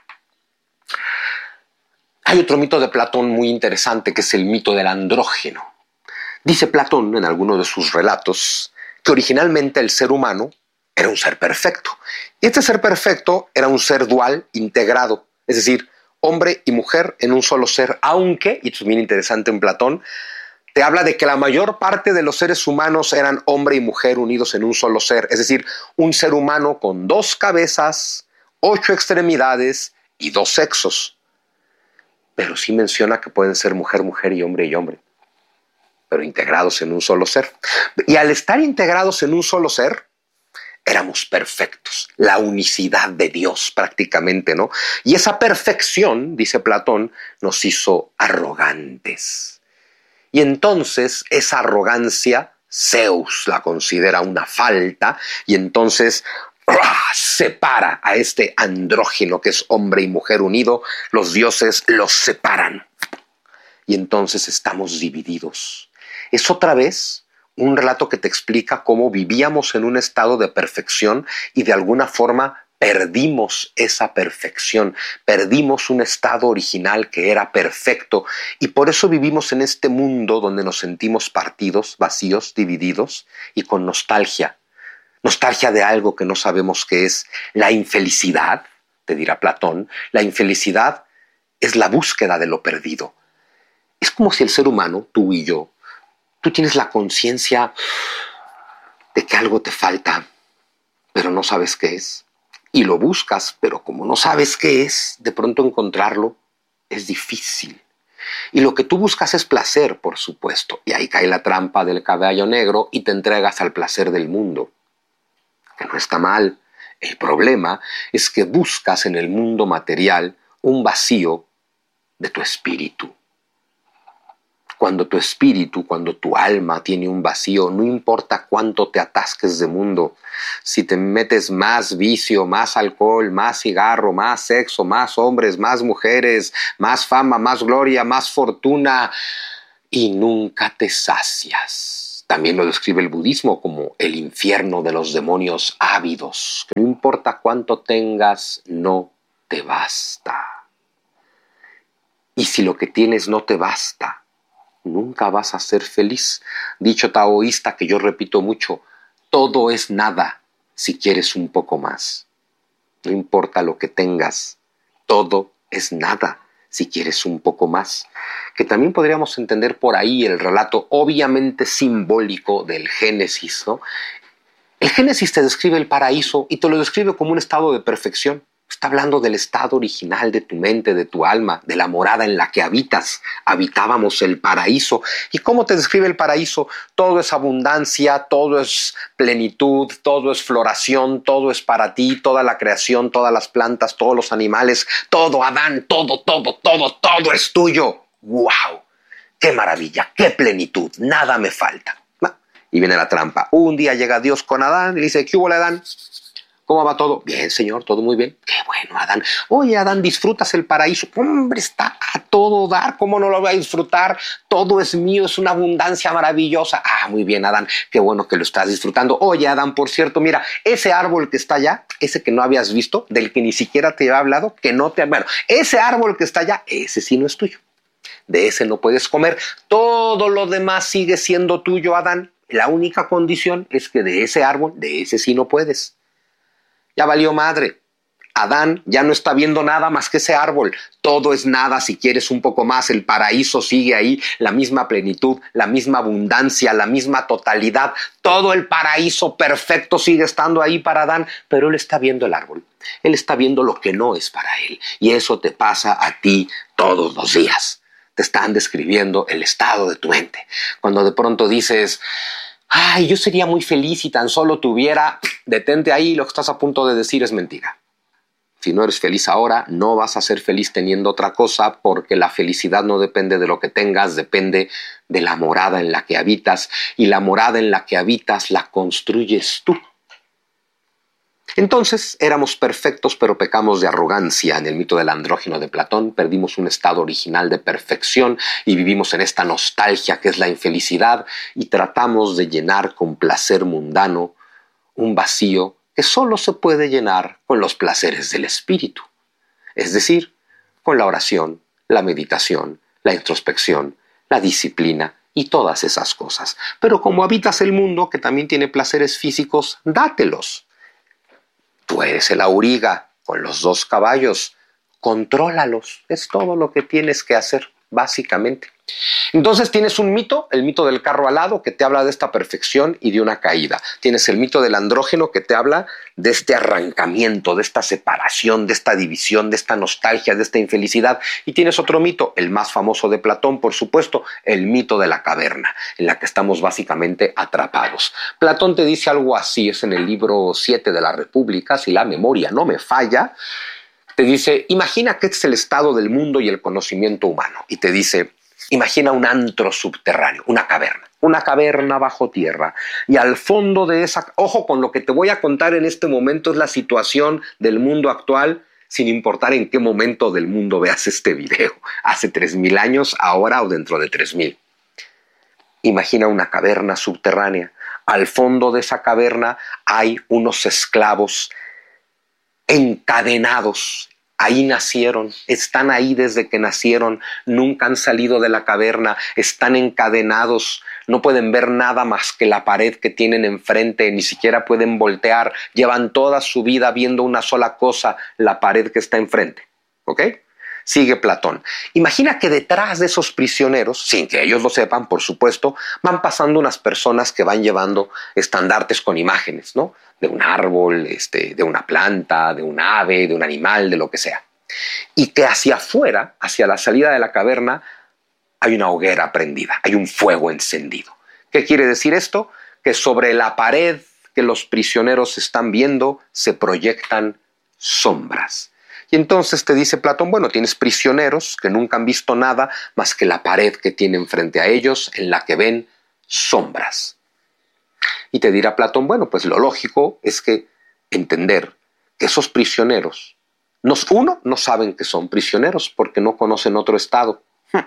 A: hay otro mito de Platón muy interesante, que es el mito del andrógeno. Dice Platón en alguno de sus relatos que originalmente el ser humano era un ser perfecto. Y este ser perfecto era un ser dual integrado, es decir, hombre y mujer en un solo ser, aunque, y esto es bien interesante en Platón, te habla de que la mayor parte de los seres humanos eran hombre y mujer unidos en un solo ser, es decir, un ser humano con 2 cabezas, 8 extremidades y 2 sexos. Pero sí menciona que pueden ser mujer, mujer y hombre, pero integrados en un solo ser. Y al estar integrados en un solo ser, éramos perfectos, la unicidad de Dios prácticamente, ¿no? Y esa perfección, dice Platón, nos hizo arrogantes. Y entonces esa arrogancia, Zeus la considera una falta, y entonces separa a este andrógeno que es hombre y mujer unido, los dioses los separan. Y entonces estamos divididos. Es otra vez un relato que te explica cómo vivíamos en un estado de perfección y de alguna forma perdimos esa perfección, perdimos un estado original que era perfecto y por eso vivimos en este mundo donde nos sentimos partidos, vacíos, divididos y con nostalgia. Nostalgia de algo que no sabemos qué es. La infelicidad, te dirá Platón, la infelicidad es la búsqueda de lo perdido. Es como si el ser humano, tú y yo, tú tienes la conciencia de que algo te falta, pero no sabes qué es. Y lo buscas, pero como no sabes qué es, de pronto encontrarlo es difícil. Y lo que tú buscas es placer, por supuesto. Y ahí cae la trampa del caballo negro y te entregas al placer del mundo. Que no está mal. El problema es que buscas en el mundo material un vacío de tu espíritu. Cuando tu espíritu, cuando tu alma tiene un vacío, no importa cuánto te atasques de mundo, si te metes más vicio, más alcohol, más cigarro, más sexo, más hombres, más mujeres, más fama, más gloria, más fortuna, y nunca te sacias. También lo describe el budismo como el infierno de los demonios ávidos, que no importa cuánto tengas, no te basta. Y si lo que tienes no te basta, nunca vas a ser feliz. Dicho taoísta que yo repito mucho, todo es nada si quieres un poco más. No importa lo que tengas, todo es nada si quieres un poco más. Que también podríamos entender por ahí el relato obviamente simbólico del Génesis, ¿no? El Génesis te describe el paraíso y te lo describe como un estado de perfección. Está hablando del estado original de tu mente, de tu alma, de la morada en la que habitas. Habitábamos el paraíso. ¿Y cómo te describe el paraíso? Todo es abundancia, todo es plenitud, todo es floración, todo es para ti, toda la creación, todas las plantas, todos los animales, todo, Adán, todo es tuyo. ¡Wow! ¡Qué maravilla! ¡Qué plenitud! Nada me falta. Y viene la trampa. Un día llega Dios con Adán y le dice, ¿qué hubo, Adán? ¿Cómo va todo? Bien, señor, todo muy bien. Qué bueno, Adán. Oye, Adán, ¿disfrutas el paraíso? Hombre, está a todo dar. ¿Cómo no lo voy a disfrutar? Todo es mío, es una abundancia maravillosa. Ah, muy bien, Adán. Qué bueno que lo estás disfrutando. Oye, Adán, por cierto, mira, ese árbol que está allá, ese que no habías visto, del que ni siquiera te había hablado, que no te... Bueno, ese árbol que está allá, ese sí no es tuyo. De ese no puedes comer. Todo lo demás sigue siendo tuyo, Adán. La única condición es que de ese árbol, de ese sí no puedes. Ya valió madre. Adán ya no está viendo nada más que ese árbol. Todo es nada si quieres un poco más. El paraíso sigue ahí, la misma plenitud, la misma abundancia, la misma totalidad. Todo el paraíso perfecto sigue estando ahí para Adán, pero él está viendo el árbol. Él está viendo lo que no es para él. Y eso te pasa a ti todos los días. Te están describiendo el estado de tu mente. Cuando de pronto dices... Ay, yo sería muy feliz si tan solo tuviera... Detente ahí, lo que estás a punto de decir es mentira. Si no eres feliz ahora, no vas a ser feliz teniendo otra cosa, porque la felicidad no depende de lo que tengas, depende de la morada en la que habitas, y la morada en la que habitas la construyes tú. Entonces éramos perfectos, pero pecamos de arrogancia. En el mito del andrógino de Platón perdimos un estado original de perfección y vivimos en esta nostalgia que es la infelicidad y tratamos de llenar con placer mundano un vacío que solo se puede llenar con los placeres del espíritu, es decir, con la oración, la meditación, la introspección, la disciplina y todas esas cosas. Pero como habitas el mundo que también tiene placeres físicos, dátelos. Tú eres el auriga con los 2 caballos, contrólalos, es todo lo que tienes que hacer, básicamente. Entonces tienes un mito, el mito del carro alado, que te habla de esta perfección y de una caída. Tienes el mito del andrógeno, que te habla de este arrancamiento, de esta separación, de esta división, de esta nostalgia, de esta infelicidad. Y tienes otro mito, el más famoso de Platón, por supuesto, el mito de la caverna, en la que estamos básicamente atrapados. Platón te dice algo así, es en el libro 7 de la República, si la memoria no me falla. Te dice, imagina que este es el estado del mundo y el conocimiento humano. Y te dice... Imagina un antro subterráneo, una caverna bajo tierra. Y al fondo de esa... Ojo, con lo que te voy a contar en este momento es la situación del mundo actual, sin importar en qué momento del mundo veas este video. Hace 3000 años, ahora o dentro de 3000. Imagina una caverna subterránea. Al fondo de esa caverna hay unos esclavos encadenados. Ahí nacieron, están ahí desde que nacieron, nunca han salido de la caverna, están encadenados, no pueden ver nada más que la pared que tienen enfrente, ni siquiera pueden voltear, llevan toda su vida viendo una sola cosa, la pared que está enfrente. ¿Ok? Sigue Platón. Imagina que detrás de esos prisioneros, sin que ellos lo sepan, por supuesto, van pasando unas personas que van llevando estandartes con imágenes, ¿no? De un árbol, de una planta, de un ave, de un animal, de lo que sea. Y que hacia afuera, hacia la salida de la caverna, hay una hoguera prendida, hay un fuego encendido. ¿Qué quiere decir esto? Que sobre la pared que los prisioneros están viendo se proyectan sombras. Y entonces te dice Platón, bueno, tienes prisioneros que nunca han visto nada más que la pared que tienen frente a ellos en la que ven sombras. Y te dirá Platón, bueno, pues lo lógico es que entender que esos prisioneros, uno, no saben que son prisioneros porque no conocen otro estado.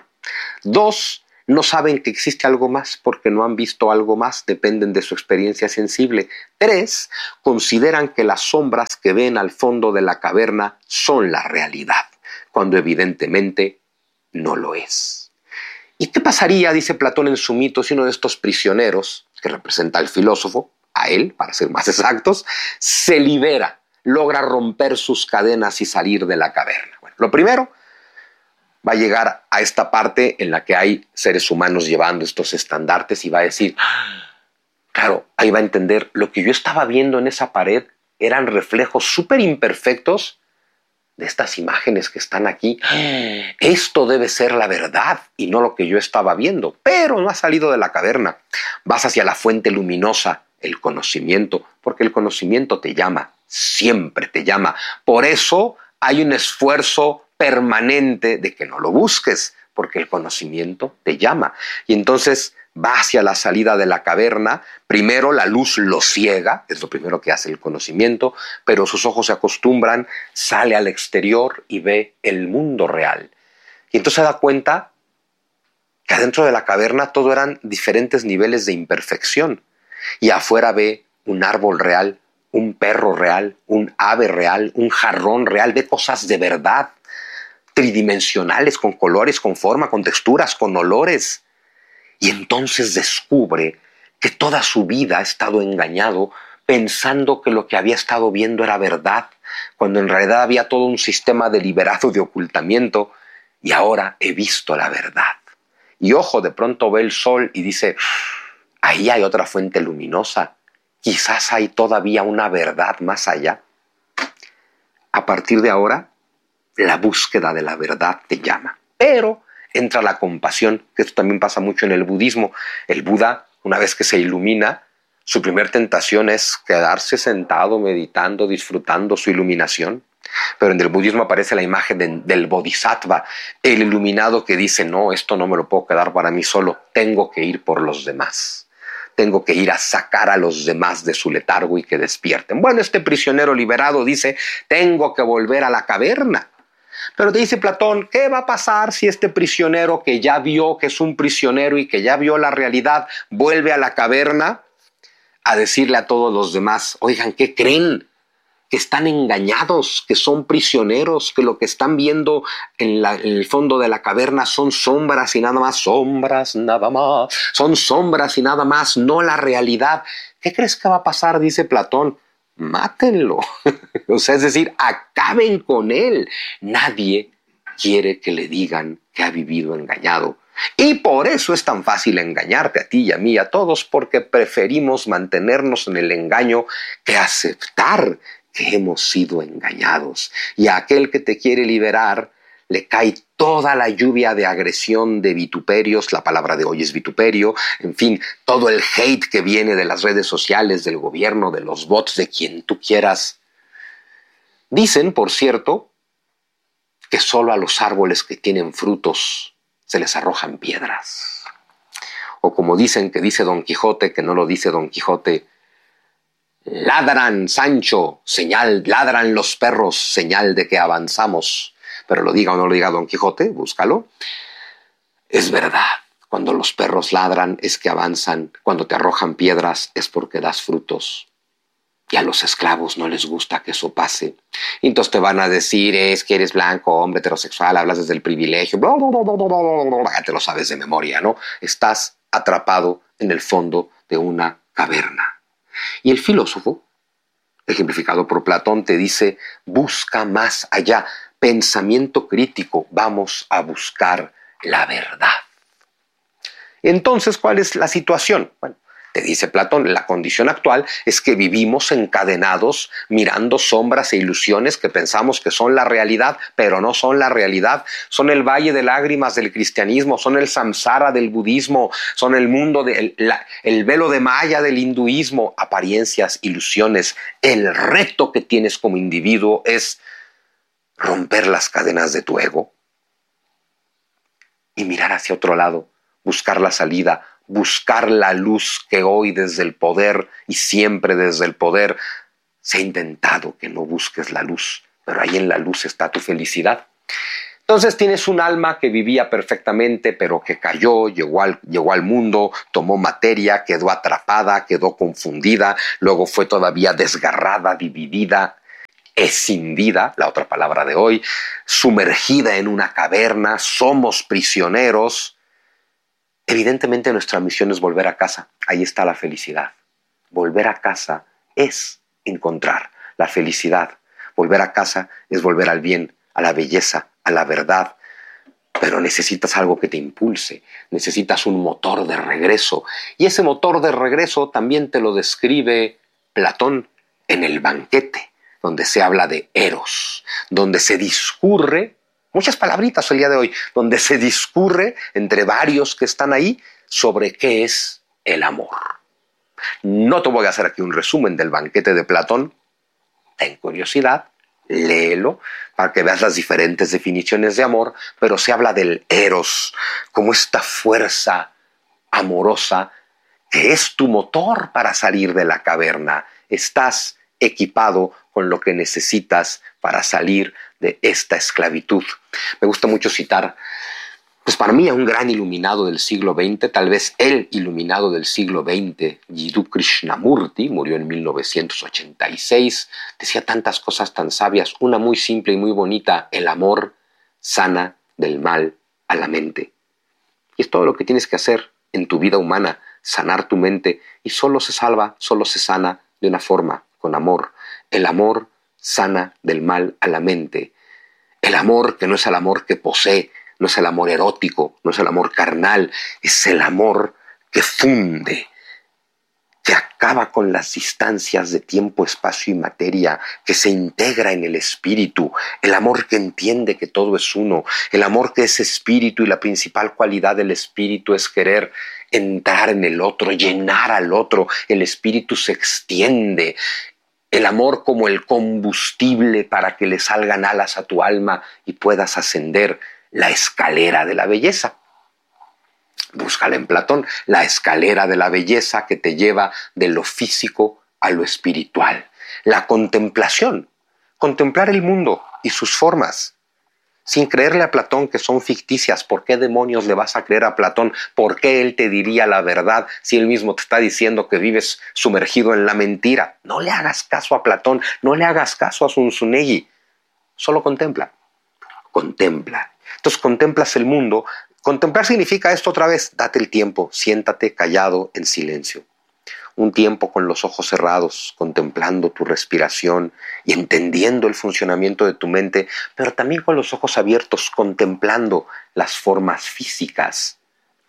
A: Dos, no saben que existe algo más porque no han visto algo más, dependen de su experiencia sensible. Tres, consideran que las sombras que ven al fondo de la caverna son la realidad, cuando evidentemente no lo es. ¿Y qué pasaría, dice Platón en su mito, si uno de estos prisioneros, que representa al filósofo, a él, para ser más exactos, se libera, logra romper sus cadenas y salir de la caverna? Bueno, lo primero, va a llegar a esta parte en la que hay seres humanos llevando estos estandartes y va a decir, claro, ahí va a entender, lo que yo estaba viendo en esa pared eran reflejos súper imperfectos de estas imágenes que están aquí. Esto debe ser la verdad y no lo que yo estaba viendo. Pero no has salido de la caverna. Vas hacia la fuente luminosa, el conocimiento, porque el conocimiento te llama, siempre te llama. Por eso hay un esfuerzo permanente de que no lo busques, porque el conocimiento te llama. Y entonces va hacia la salida de la caverna. Primero la luz lo ciega, es lo primero que hace el conocimiento, pero sus ojos se acostumbran, sale al exterior y ve el mundo real. Y entonces se da cuenta que adentro de la caverna todo eran diferentes niveles de imperfección. Y afuera ve un árbol real, un perro real, un ave real, un jarrón real, ve cosas de verdad, tridimensionales, con colores, con forma, con texturas, con olores. Y entonces descubre que toda su vida ha estado engañado pensando que lo que había estado viendo era verdad, cuando en realidad había todo un sistema deliberado de ocultamiento, y ahora he visto la verdad. Y ojo, de pronto ve el sol y dice, ahí hay otra fuente luminosa, quizás hay todavía una verdad más allá. A partir de ahora, la búsqueda de la verdad te llama. Pero entra la compasión, que esto también pasa mucho en el budismo. El Buda, una vez que se ilumina, su primer tentación es quedarse sentado, meditando, disfrutando su iluminación. Pero en el budismo aparece la imagen del bodhisattva, el iluminado que dice, no, esto no me lo puedo quedar para mí solo, tengo que ir por los demás. Tengo que ir a sacar a los demás de su letargo y que despierten. Bueno, este prisionero liberado dice, tengo que volver a la caverna. Pero te dice Platón, ¿qué va a pasar si este prisionero que ya vio que es un prisionero y que ya vio la realidad vuelve a la caverna a decirle a todos los demás, oigan, ¿qué creen? Que están engañados, que son prisioneros, que lo que están viendo en el fondo de la caverna son sombras y nada más, sombras nada más, son sombras y nada más, no la realidad. ¿Qué crees que va a pasar? Dice Platón. Mátenlo. O sea, es decir, acaben con él. Nadie quiere que le digan que ha vivido engañado. Y por eso es tan fácil engañarte a ti y a mí, a todos, porque preferimos mantenernos en el engaño que aceptar que hemos sido engañados. Y a aquel que te quiere liberar le cae toda la lluvia de agresión, de vituperios, la palabra de hoy es vituperio, en fin, todo el hate que viene de las redes sociales, del gobierno, de los bots, de quien tú quieras. Dicen, por cierto, que solo a los árboles que tienen frutos se les arrojan piedras. O como dicen que dice Don Quijote, que no lo dice Don Quijote, ladran, Sancho, señal, ladran los perros, señal de que avanzamos. Pero lo diga o no lo diga Don Quijote, búscalo. Es verdad, cuando los perros ladran es que avanzan, cuando te arrojan piedras es porque das frutos. Y a los esclavos no les gusta que eso pase. Y entonces te van a decir, es que eres blanco, hombre heterosexual, hablas desde el privilegio, bla, bla, bla, bla, bla, bla, bla. Ya te lo sabes de memoria, ¿no? Estás atrapado en el fondo de una caverna. Y el filósofo, ejemplificado por Platón, te dice, busca más allá. Pensamiento crítico, vamos a buscar la verdad. Entonces, ¿cuál es la situación? Bueno, te dice Platón, la condición actual es que vivimos encadenados mirando sombras e ilusiones que pensamos que son la realidad, pero no son la realidad. Son el valle de lágrimas del cristianismo, son el samsara del budismo, son el mundo, el velo de Maya del hinduismo, apariencias, ilusiones. El reto que tienes como individuo es romper las cadenas de tu ego y mirar hacia otro lado, buscar la salida, buscar la luz que hoy desde el poder y siempre desde el poder se ha intentado que no busques la luz, pero ahí en la luz está tu felicidad. Entonces tienes un alma que vivía perfectamente, pero que cayó, llegó al mundo, tomó materia, quedó atrapada, quedó confundida, luego fue todavía desgarrada, dividida, escindida, la otra palabra de hoy, sumergida en una caverna, somos prisioneros. Evidentemente nuestra misión es volver a casa, ahí está la felicidad. Volver a casa es encontrar la felicidad. Volver a casa es volver al bien, a la belleza, a la verdad. Pero necesitas algo que te impulse, necesitas un motor de regreso. Y ese motor de regreso también te lo describe Platón en El banquete, donde se habla de Eros, donde se discurre, muchas palabritas el día de hoy, donde se discurre entre varios que están ahí sobre qué es el amor. No te voy a hacer aquí un resumen del banquete de Platón. Ten curiosidad, léelo para que veas las diferentes definiciones de amor, pero se habla del eros como esta fuerza amorosa que es tu motor para salir de la caverna. Estás equipado con lo que necesitas para salir de esta esclavitud. Me gusta mucho citar, pues para mí, a un gran iluminado del siglo XX, tal vez el iluminado del siglo XX, Jiddu Krishnamurti, murió en 1986, decía tantas cosas tan sabias, una muy simple y muy bonita: el amor sana del mal a la mente. Y es todo lo que tienes que hacer en tu vida humana, sanar tu mente, y solo se salva, solo se sana de una forma, con amor. El amor sana del mal a la mente. El amor que no es el amor que posee, no es el amor erótico, no es el amor carnal, es el amor que funde, que acaba con las distancias de tiempo, espacio y materia, que se integra en el espíritu, el amor que entiende que todo es uno, el amor que es espíritu y la principal cualidad del espíritu es querer entrar en el otro, llenar al otro, el espíritu se extiende. El amor como el combustible para que le salgan alas a tu alma y puedas ascender la escalera de la belleza. Búscala en Platón, la escalera de la belleza que te lleva de lo físico a lo espiritual. La contemplación, contemplar el mundo y sus formas, sin creerle a Platón que son ficticias. ¿Por qué demonios le vas a creer a Platón? ¿Por qué él te diría la verdad si él mismo te está diciendo que vives sumergido en la mentira? No le hagas caso a Platón, no le hagas caso a Zunzunegui. Solo contempla, contempla. Entonces contemplas el mundo. Contemplar significa esto otra vez: date el tiempo, siéntate callado en silencio. Un tiempo con los ojos cerrados, contemplando tu respiración y entendiendo el funcionamiento de tu mente, pero también con los ojos abiertos, contemplando las formas físicas.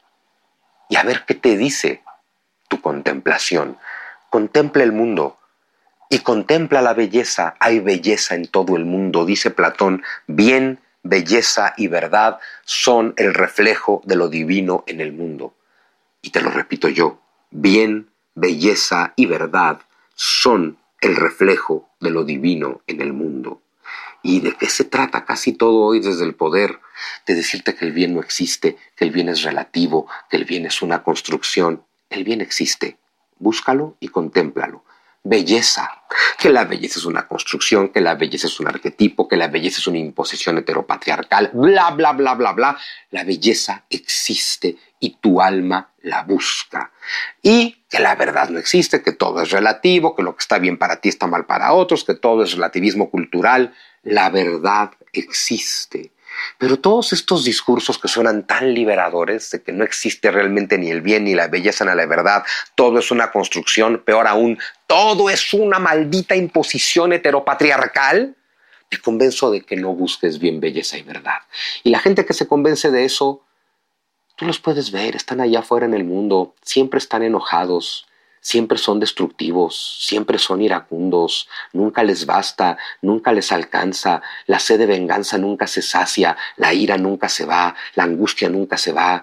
A: Y a ver qué te dice tu contemplación. Contempla el mundo y contempla la belleza. Hay belleza en todo el mundo, dice Platón. Bien, belleza y verdad son el reflejo de lo divino en el mundo. Y te lo repito yo: bien, belleza y verdad son el reflejo de lo divino en el mundo. ¿Y de qué se trata casi todo hoy desde el poder? De decirte que el bien no existe, que el bien es relativo, que el bien es una construcción. El bien existe. Búscalo y contémplalo. Belleza, que la belleza es una construcción, que la belleza es un arquetipo, que la belleza es una imposición heteropatriarcal, bla, bla, bla, bla, bla. La belleza existe y tu alma la busca. Y que la verdad no existe, que todo es relativo, que lo que está bien para ti está mal para otros, que todo es relativismo cultural. La verdad existe. Pero todos estos discursos que suenan tan liberadores, de que no existe realmente ni el bien ni la belleza ni la verdad, todo es una construcción, peor aún, todo es una maldita imposición heteropatriarcal, te convenzo de que no busques bien, belleza y verdad. Y la gente que se convence de eso, tú los puedes ver, están allá afuera en el mundo, siempre están enojados, siempre son destructivos, siempre son iracundos, nunca les basta, nunca les alcanza, la sed de venganza nunca se sacia, la ira nunca se va, la angustia nunca se va.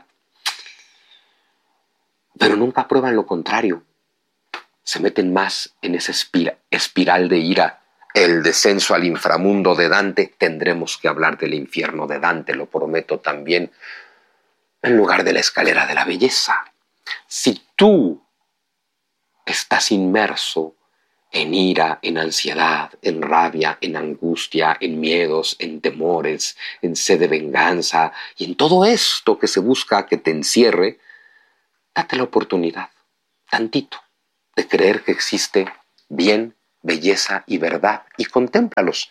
A: Pero nunca prueban lo contrario, se meten más en esa espiral de ira, el descenso al inframundo de Dante, tendremos que hablar del infierno de Dante, lo prometo también, en lugar de la escalera de la belleza. Si tú estás inmerso en ira, en ansiedad, en rabia, en angustia, en miedos, en temores, en sed de venganza y en todo esto que se busca que te encierre, date la oportunidad, tantito, de creer que existe bien, belleza y verdad y contémplalos.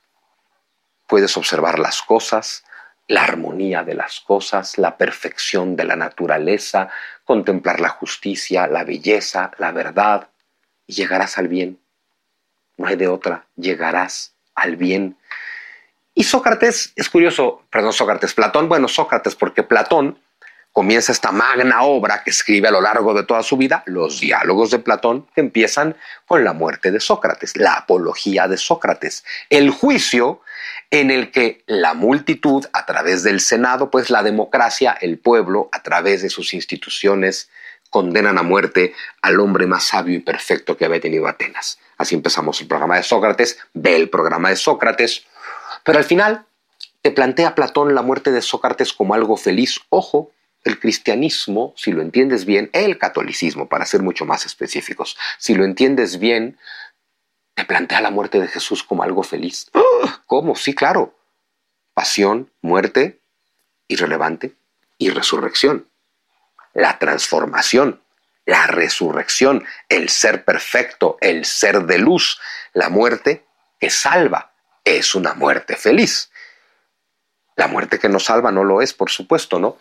A: Puedes observar las cosas, la armonía de las cosas, la perfección de la naturaleza, contemplar la justicia, la belleza, la verdad, y llegarás al bien. No hay de otra, llegarás al bien. Y Sócrates, es curioso, perdón, Platón, bueno, Sócrates, porque Platón comienza esta magna obra que escribe a lo largo de toda su vida, los diálogos de Platón, que empiezan con la muerte de Sócrates, la apología de Sócrates, el juicio en el que la multitud, a través del Senado, pues la democracia, el pueblo, a través de sus instituciones, condenan a muerte al hombre más sabio y perfecto que había tenido Atenas. Así empezamos el programa de Sócrates, ve el programa de Sócrates, pero al final te plantea Platón la muerte de Sócrates como algo feliz. Ojo, el cristianismo, si lo entiendes bien, el catolicismo, para ser mucho más específicos, si lo entiendes bien, te plantea la muerte de Jesús como algo feliz. ¿Cómo? Sí, claro. Pasión, muerte, irrelevante, y resurrección. La transformación, la resurrección, el ser perfecto, el ser de luz, la muerte que salva, es una muerte feliz. La muerte que no salva no lo es, por supuesto, ¿no?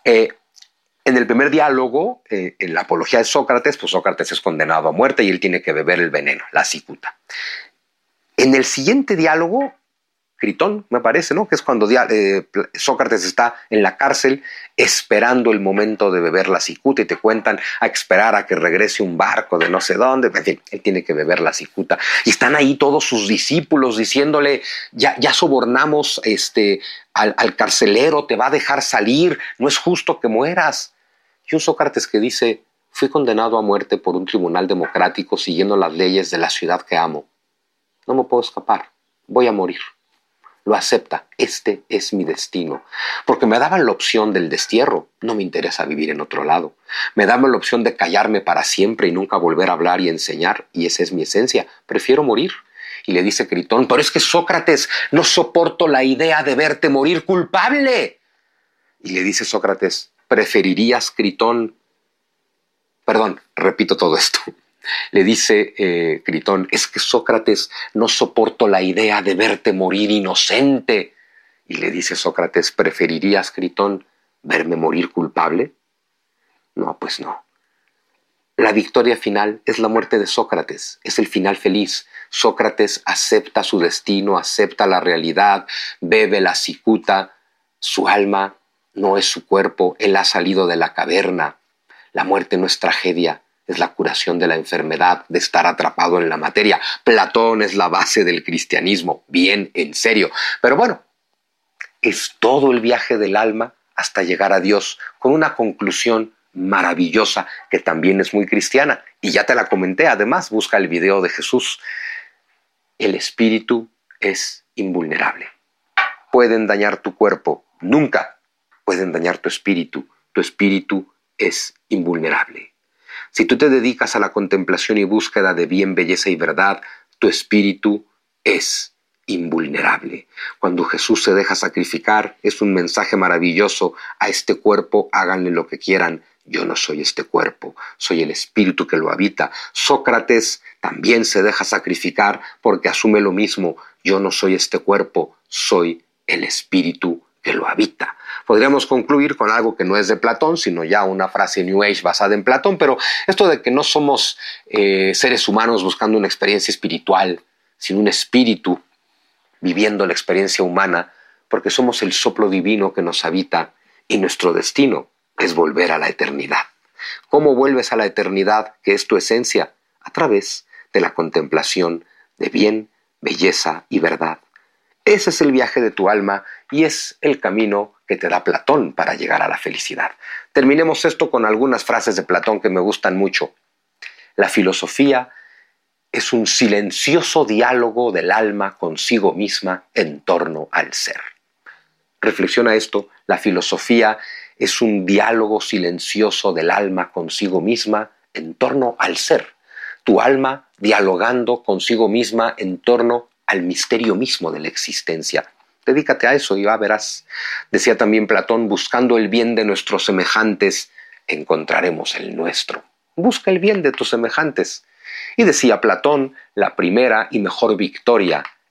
A: En el primer diálogo, en la apología de Sócrates, pues Sócrates es condenado a muerte y él tiene que beber el veneno, la cicuta. En el siguiente diálogo, Critón, me parece, ¿no? Que es cuando Sócrates está en la cárcel esperando el momento de beber la cicuta y te cuentan a esperar a que regrese un barco de no sé dónde. En fin, él tiene que beber la cicuta. Y están ahí todos sus discípulos diciéndole, ya sobornamos al carcelero, te va a dejar salir, no es justo que mueras. Y un Sócrates que dice, fui condenado a muerte por un tribunal democrático siguiendo las leyes de la ciudad que amo. No me puedo escapar, voy a morir. Lo acepta, este es mi destino. Porque me daban la opción del destierro, no me interesa vivir en otro lado. Me daban la opción de callarme para siempre y nunca volver a hablar y enseñar, y esa es mi esencia, prefiero morir. Y le dice Critón, pero es que Sócrates, no soporto la idea de verte morir culpable. Y le dice Sócrates, preferirías, Critón, perdón, repito todo esto. Le dice Critón, es que Sócrates, no soporto la idea de verte morir inocente. Y le dice Sócrates, ¿preferirías, Critón, verme morir culpable? No, pues no. La victoria final es la muerte de Sócrates, es el final feliz. Sócrates acepta su destino, acepta la realidad, bebe la cicuta, su alma no es su cuerpo, él ha salido de la caverna. La muerte no es tragedia, es la curación de la enfermedad, de estar atrapado en la materia. Platón es la base del cristianismo, bien, en serio. Pero bueno, es todo el viaje del alma hasta llegar a Dios, con una conclusión maravillosa que también es muy cristiana. Y ya te la comenté, además, busca el video de Jesús. El espíritu es invulnerable. Pueden dañar tu cuerpo, nunca pueden dañar tu espíritu. Tu espíritu es invulnerable. Si tú te dedicas a la contemplación y búsqueda de bien, belleza y verdad, tu espíritu es invulnerable. Cuando Jesús se deja sacrificar, es un mensaje maravilloso. A este cuerpo háganle lo que quieran. Yo no soy este cuerpo, soy el espíritu que lo habita. Sócrates también se deja sacrificar porque asume lo mismo. Yo no soy este cuerpo, soy el espíritu que lo habita. Podríamos concluir con algo que no es de Platón, sino ya una frase New Age basada en Platón, pero esto de que no somos seres humanos buscando una experiencia espiritual, sino un espíritu viviendo la experiencia humana, porque somos el soplo divino que nos habita y nuestro destino es volver a la eternidad. ¿Cómo vuelves a la eternidad, que es tu esencia? A través de la contemplación de bien, belleza y verdad. Ese es el viaje de tu alma y es el camino que te da Platón para llegar a la felicidad. Terminemos esto con algunas frases de Platón que me gustan mucho. La filosofía es un silencioso diálogo del alma consigo misma en torno al ser. Reflexiona esto, la filosofía es un diálogo silencioso del alma consigo misma en torno al ser. Tu alma dialogando consigo misma en torno al misterio mismo de la existencia. Dedícate a eso y ya verás. Decía también Platón, buscando el bien de nuestros semejantes, encontraremos el nuestro. Busca el bien de tus semejantes. Y decía Platón, la primera y mejor victoria